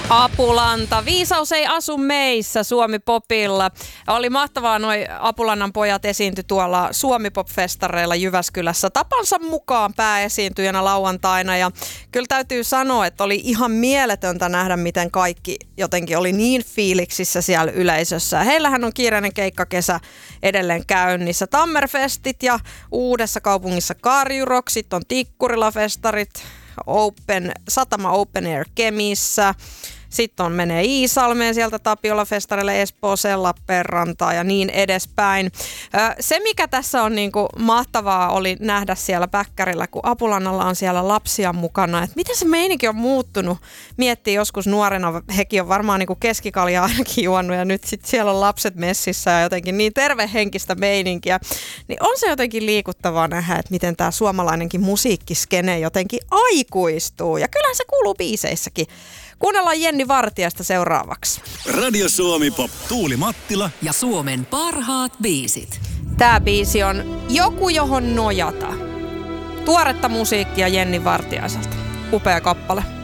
Apulanta. Viisaus ei asu meissä Suomi-popilla. Oli mahtavaa, noi Apulannan pojat esiintyi tuolla Suomi-pop-festareilla Jyväskylässä tapansa mukaan pääesiintyjänä lauantaina. Ja kyllä täytyy sanoa, että oli ihan mieletöntä nähdä, miten kaikki jotenkin oli niin fiiliksissä siellä yleisössä. Heillähän on kiireinen keikkakesä edelleen käynnissä. Tammerfestit ja Uudessa kaupungissa Karjurock, sitten on Tikkurila-festarit, Satama Open Air Kemissä. Sitten menee Iisalmeen sieltä Tapiola-festarille, Espooseen, Lappeenrantaan ja niin edespäin. Se, mikä tässä on niinku mahtavaa, oli nähdä siellä Päkkärillä, kun Apulannalla on siellä lapsia mukana. Että miten se meininki on muuttunut? Miettii joskus nuorena, hekin on varmaan niinku keskikaljaa ainakin juonut ja nyt sitten siellä on lapset messissä ja jotenkin niin tervehenkistä meininkiä. Niin on se jotenkin liikuttavaa nähdä, että miten tämä suomalainenkin musiikkiskene jotenkin aikuistuu. Ja kyllähän se kuuluu biiseissäkin. Kuunnellaan Jenni Vartiaista seuraavaksi. Radio Suomi Pop. Tuuli Mattila ja Suomen parhaat biisit. Tää biisi on Joku johon nojata. Tuoretta musiikkia Jenni Vartiaiselta. Upea kappale.